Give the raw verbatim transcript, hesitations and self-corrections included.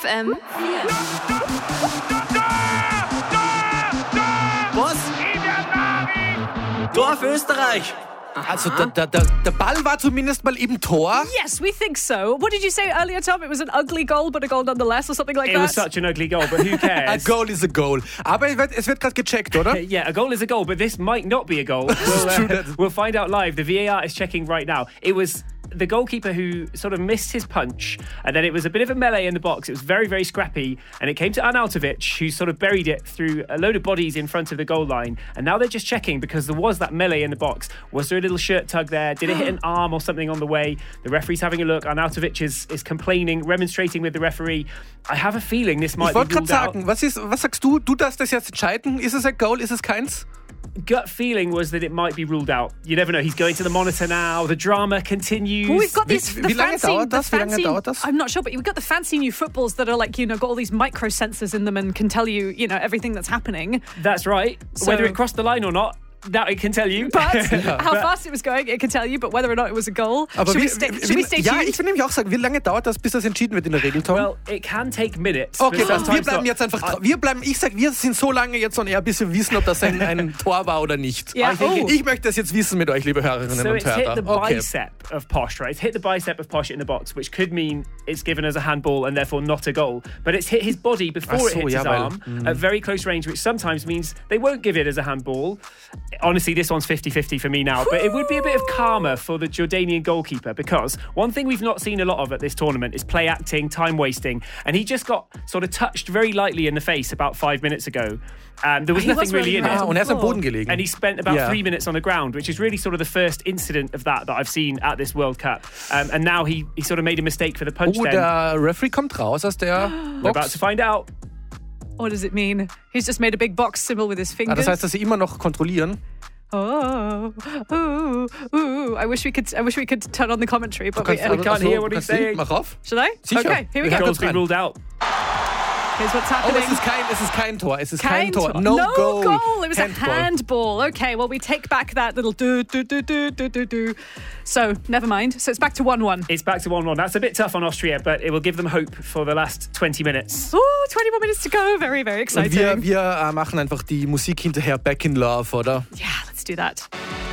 F M vier. Was? Tor für Österreich! Also der, der, der, der Ball war zumindest mal im Tor. Yes, we think so. What did you say earlier, Tom? It was an ugly goal, but a goal nonetheless, or something like It that? was such an ugly goal, but who A cares? goal is a goal. Aber es wird, es wird gerade gecheckt, oder? Yeah, a goal is a goal, but this might not be a goal. We'll, true, uh, that's- we'll find out live. The V A R is checking right now. It was the goalkeeper who sort of missed his punch, and then it was a bit of a melee in the box. It was very, very scrappy, and it came to Arnautovic, who sort of buried it through a load of bodies in front of the goal line. And now they're just checking because there was that melee in the box. Was there a little shirt tug there? Did it hit an arm or something on the way? The referee's having a look. Arnautovic is, is complaining, remonstrating with the referee. I have a feeling this might Ich be wollte gerade ruled out. sagen, was, ist, was sagst du? Du darfst das jetzt entscheiden. Ist es ein Goal? Ist es keins? Gut feeling was that it might be ruled out. You never know. He's going to the monitor now. The drama continues. Well, we've got these. Wie- the wie lange fancy, dauert das? the Wie lange fancy, dauert das? I'm not sure, but we've got the fancy new footballs that are like, you know, got all these micro sensors in them and can tell you, you know, everything that's happening. That's right. So- Whether it crossed the line or not, that it can tell you. But how fast it was going, it can tell you. But whether or not it was a goal, Aber should, wie, we stay, wie, should we stay ja, tuned? ich will nämlich auch sagen, wie lange dauert das, bis das entschieden wird in der Regel, Tom? Well, it can take minutes. Okay, but das, wir sometimes bleiben not. jetzt einfach dra- wir bleiben, ich sag, wir sind so lange jetzt on air, bis wir wissen, ob das ein, ein Tor war oder nicht. Ja, oh. Ich möchte das jetzt wissen mit euch, liebe Hörerinnen So und it's hit the Hörer. Okay. bicep of Posh, right? It's hit the bicep of Posh in the box, which could mean it's given as a handball and therefore not a goal. But it's hit his body before Ach it so, hits ja, his weil- arm at very close range, which sometimes means they won't give it as a handball. Honestly, this one's fifty-fifty for me now, but it would be a bit of karma for the Jordanian goalkeeper because one thing we've not seen a lot of at this tournament is play acting, time wasting, and he just got sort of touched very lightly in the face about five minutes ago. Um, there was He nothing was really really in right it. Ah, und er ist am Floor. Boden gelegen. And he spent about Yeah. three minutes on the ground, which is really sort of the first incident of that that I've seen at this World Cup. Um, and now he, he sort of made a mistake for the punch Oh, then. der Referee kommt raus aus der We're about Box. to find out. What does it mean? He's just made a big box symbol with his Ah, fingers. das heißt, dass sie immer noch kontrollieren. Oh, ooh, ooh. I wish we could. I wish we could turn on the commentary, but we, Kannst- uh, can't also, hear what he's kannst du- saying. Mach auf. should I? Sicher. Okay, here we Ja, go. Goal's ganz been rein. ruled out. Here's what's Oh, happening. es ist kein, es ist kein Tor. Es ist Kein kein Tor. Tor. No, no goal. goal. It was Handball. a handball. Okay, well, we take back that little do, do, do, do, do, do, do. So, never mind. So it's back to one one. It's back to one one. That's a bit tough on Austria, but it will give them hope for the last twenty minutes. Ooh, twenty more minutes to go. Very, very Und exciting. wir, wir äh, machen einfach die Musik hinterher Back in Love, oder? Yeah, let's do that.